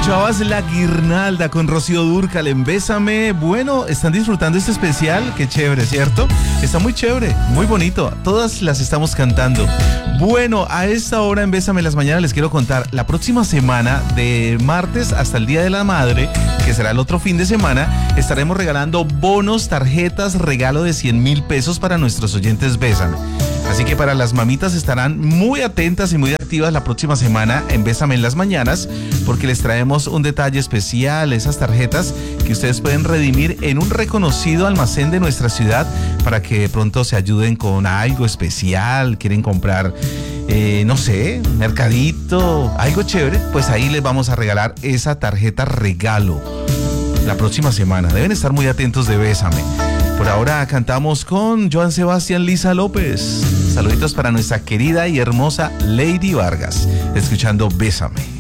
Escuchabas La Guirnalda con Rocío Dúrcal en Bésame. Bueno, están disfrutando este especial, qué chévere, ¿cierto? Está muy chévere, muy bonito, todas las estamos cantando. Bueno, a esta hora en Bésame las Mañanas les quiero contar, la próxima semana, de martes hasta el Día de la Madre, que será el otro fin de semana, estaremos regalando bonos, tarjetas, regalo de 100,000 pesos para nuestros oyentes Bésame. Así que para las mamitas estarán muy atentas y muy activas la próxima semana en Bésame en las Mañanas, porque les traemos un detalle especial, esas tarjetas que ustedes pueden redimir en un reconocido almacén de nuestra ciudad para que de pronto se ayuden con algo especial, quieren comprar, no sé, mercadito, algo chévere, pues ahí les vamos a regalar esa tarjeta regalo la próxima semana. Deben estar muy atentos de Bésame. Por ahora cantamos con Joan Sebastián, Lisa López. Saluditos para nuestra querida y hermosa Lady Vargas, escuchando Bésame.